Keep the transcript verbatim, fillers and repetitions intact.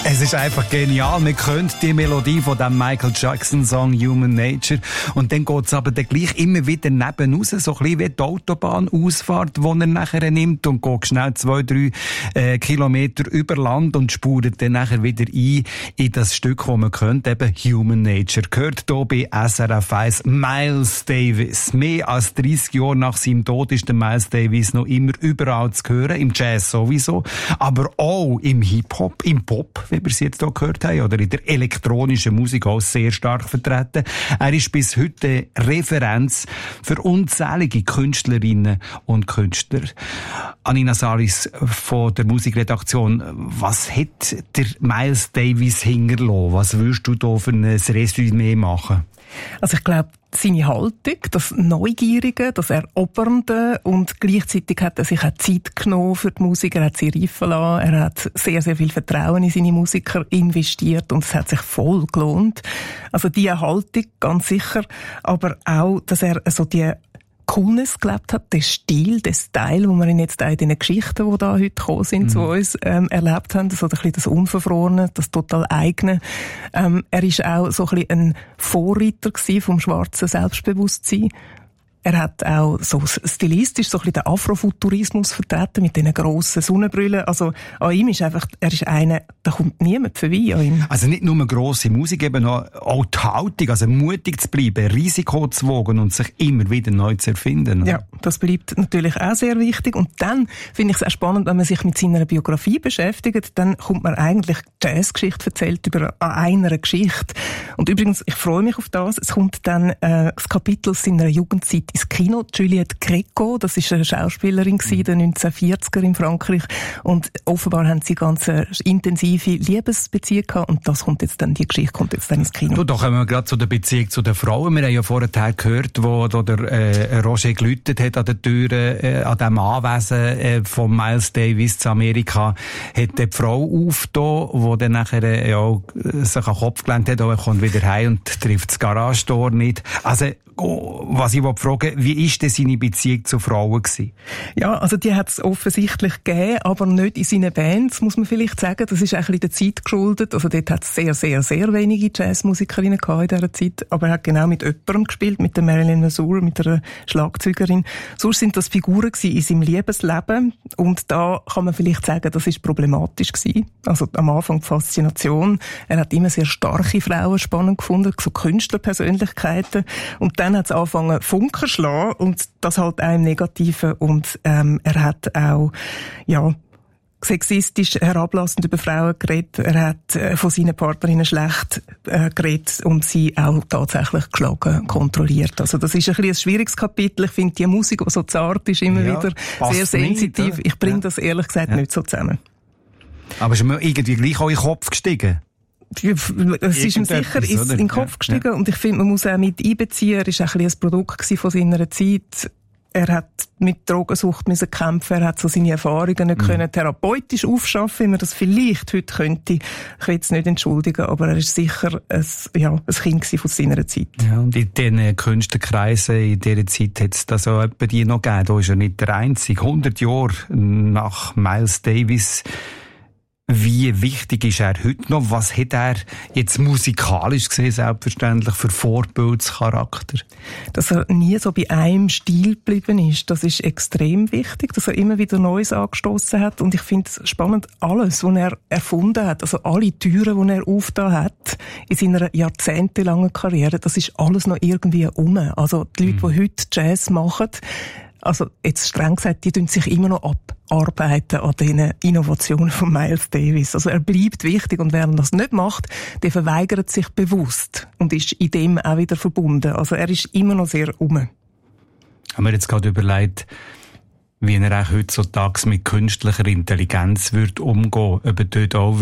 Es ist einfach genial. Man kennt die Melodie von dem Michael Jackson Song Human Nature. Und dann geht es aber dann gleich immer wieder neben raus, so ein bisschen wie die Autobahnausfahrt, die er nachher nimmt und geht schnell zwei, drei äh, Kilometer über Land und spurt dann nachher wieder ein in das Stück, das man kennt, eben Human Nature. Gehört hier bei S R F eins Miles Davis. Mehr als dreissig Jahre nach seinem Tod ist der Miles Davis noch immer überall zu hören, im Jazz sowieso, aber auch im Hip-Hop, im Pop, wie wir es jetzt hier gehört haben, oder in der elektronischen Musik auch sehr stark vertreten. Er ist bis heute Referenz für unzählige Künstlerinnen und Künstler. Anina Saris von der Musikredaktion, was hat der Miles Davis hinterlassen? Was würdest du da für ein Resümee machen? Also ich glaube, seine Haltung, das Neugierige, das Erobernde und gleichzeitig hat er sich auch Zeit genommen für die Musik, er hat sie reifen lassen, er hat sehr, sehr viel Vertrauen in seine Musiker investiert und es hat sich voll gelohnt. Also diese Haltung, ganz sicher, aber auch, dass er so die Coolness gelebt hat, den Stil, den Style, wo wir ihn jetzt auch in den Geschichten, die da heute gekommen sind, mhm. zu uns, ähm, erlebt haben, so ein bisschen das Unverfrorene, das total eigene. Ähm, er ist auch so ein bisschen ein Vorreiter gewesen vom schwarzen Selbstbewusstsein. Er hat auch so stilistisch so ein bisschen den Afrofuturismus vertreten mit diesen grossen Sonnenbrillen. Also an ihm ist einfach, er ist einer, da kommt niemand vorbei an ihm. Also nicht nur grosse Musik, eben auch die Haltung, also mutig zu bleiben, Risiko zu wagen und sich immer wieder neu zu erfinden. Ja, das bleibt natürlich auch sehr wichtig. Und dann finde ich es auch spannend, wenn man sich mit seiner Biografie beschäftigt, dann kommt man eigentlich Jazzgeschichte erzählt über einer Geschichte. Und übrigens, ich freue mich auf das, es kommt dann äh, das Kapitel seiner Jugendzeit ins Kino. Juliette Gréco, das ist eine Schauspielerin in den neunzehnhundertvierziger in Frankreich und offenbar haben sie ganz eine intensive Liebesbeziehung gehabt und das kommt jetzt dann, die Geschichte kommt jetzt dann ins Kino. Du, da kommen wir gerade zu der Beziehung zu den Frauen. Wir haben ja vorher gehört, wo da der äh, Roger geläutet hat an der Tür, äh, an dem Anwesen äh, von Miles Davis zu Amerika, hat die Frau aufgetan, die dann nachher äh, ja, sich an den Kopf gelehnt hat, aber er kommt wieder heim und trifft das Garagentor nicht. Also was ich fragen, wie ist denn seine Beziehung zu Frauen gewesen? Ja, also die hat es offensichtlich gegeben, aber nicht in seinen Bands, muss man vielleicht sagen. Das ist auch ein bisschen der Zeit geschuldet. Also dort hat es sehr, sehr, sehr wenige Jazzmusikerinnen gehabt in dieser Zeit. Aber er hat genau mit jemandem gespielt, mit der Marilyn Mazur, mit einer Schlagzeugerin. Sonst sind das Figuren gewesen in seinem Liebesleben. Und da kann man vielleicht sagen, das ist problematisch gewesen. Also am Anfang die Faszination. Er hat immer sehr starke Frauen spannend gefunden, so Künstlerpersönlichkeiten. Und dann hat es angefangen Funken schlagen und das halt auch im Negativen und ähm, er hat auch ja sexistisch herablassend über Frauen geredet, er hat äh, von seinen Partnerinnen schlecht äh, geredet und sie auch tatsächlich geschlagen, kontrolliert. Also das ist ein bisschen ein schwieriges Kapitel. Ich finde die Musik, die so zart ist, immer ja, wieder sehr sensitiv. Nicht, ich bringe ja. das ehrlich gesagt ja. nicht so zusammen. Aber ist mir irgendwie gleich auch in den Kopf gestiegen? Es ist ihm sicher ist in den Kopf ja, gestiegen ja. und ich finde, man muss auch mit einbeziehen. Er war auch ein, ein Produkt von seiner Zeit. Er hat mit Drogensucht müssen kämpfen, er hat so seine Erfahrungen nicht mhm. können therapeutisch aufschaffen, wie man das vielleicht heute könnte. Ich will es nicht entschuldigen, aber er ist sicher ein, ja, ein Kind von seiner Zeit. Ja, und in diesen Künstlerkreisen in dieser Zeit hat es da so etwa die noch gegeben. Da ist er nicht der Einzige. hundert Jahre nach Miles Davis. Wie wichtig ist er heute noch? Was hat er jetzt musikalisch gesehen, selbstverständlich, für Vorbildscharakter? Dass er nie so bei einem Stil geblieben ist, das ist extrem wichtig, dass er immer wieder Neues angestoßen hat. Und ich finde es spannend, alles, was er erfunden hat, also alle Türen, die er aufgetan hat in seiner jahrzehntelangen Karriere, das ist alles noch irgendwie um. Also die Leute, mhm. die heute Jazz machen, also jetzt streng gesagt, die tun sich immer noch abarbeiten an diesen Innovationen von Miles Davis. Also er bleibt wichtig und wer das nicht macht, der verweigert sich bewusst und ist in dem auch wieder verbunden. Also er ist immer noch sehr um. Haben wir jetzt gerade überlegt, wie er auch heutzutage mit künstlicher Intelligenz wird umgehen, ob er dort auch